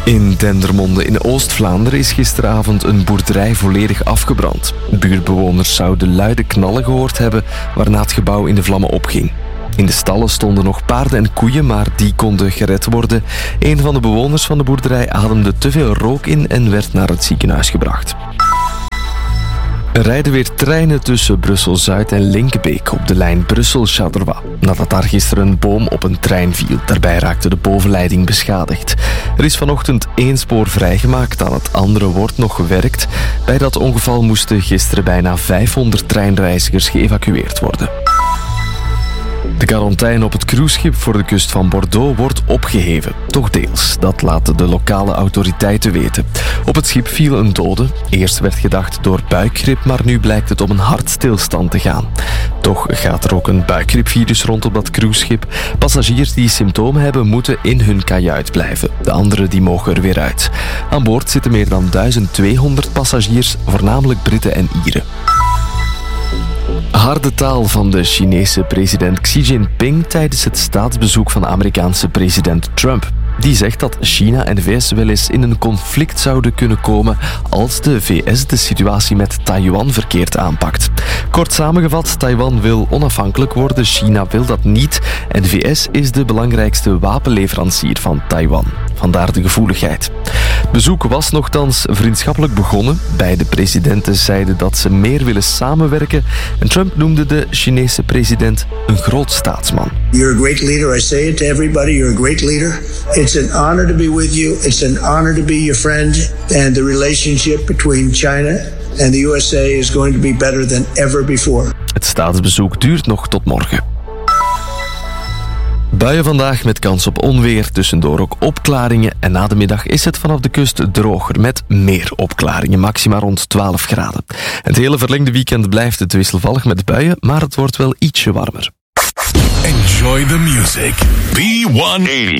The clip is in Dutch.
In Dendermonde in Oost-Vlaanderen is gisteravond een boerderij volledig afgebrand. Buurtbewoners zouden luide knallen gehoord hebben, waarna het gebouw in de vlammen opging. In de stallen stonden nog paarden en koeien, maar die konden gered worden. Een van de bewoners van de boerderij ademde te veel rook in en werd naar het ziekenhuis gebracht. Er rijden weer treinen tussen Brussel-Zuid en Linkebeek op de lijn Brussel-Charleroi. Nadat daar gisteren een boom op een trein viel. Daarbij raakte de bovenleiding beschadigd. Er is vanochtend 1 spoor vrijgemaakt, aan het andere wordt nog gewerkt. Bij dat ongeval moesten gisteren bijna 500 treinreizigers geëvacueerd worden. De quarantaine op het cruiseschip voor de kust van Bordeaux wordt opgeheven. Toch deels, dat laten de lokale autoriteiten weten. Op het schip viel een dode. Eerst werd gedacht door buikgriep, maar nu blijkt het om een hartstilstand te gaan. Toch gaat er ook een buikgriepvirus rond op dat cruiseschip. Passagiers die symptomen hebben, moeten in hun kajuit blijven. De anderen die mogen er weer uit. Aan boord zitten meer dan 1200 passagiers, voornamelijk Britten en Ieren. Harde taal van de Chinese president Xi Jinping tijdens het staatsbezoek van de Amerikaanse president Trump. Die zegt dat China en de VS wel eens in een conflict zouden kunnen komen als de VS de situatie met Taiwan verkeerd aanpakt. Kort samengevat, Taiwan wil onafhankelijk worden, China wil dat niet en de VS is de belangrijkste wapenleverancier van Taiwan. Vandaar de gevoeligheid. Het bezoek was nochtans vriendschappelijk begonnen. Beide presidenten zeiden dat ze meer willen samenwerken en Trump noemde de Chinese president een groot staatsman. You're a great leader. I say it to everybody. You're a great leader. It's an honor to be with you. It's an honor to be your friend. And the relationship between China and the USA is going to be better than ever before. Het staatsbezoek duurt nog tot morgen. Buien vandaag met kans op onweer, tussendoor ook opklaringen en na de middag is het vanaf de kust droger met meer opklaringen, maxima rond 12 graden. Het hele verlengde weekend blijft het wisselvallig met buien, maar het wordt wel ietsje warmer. Enjoy the music. B180.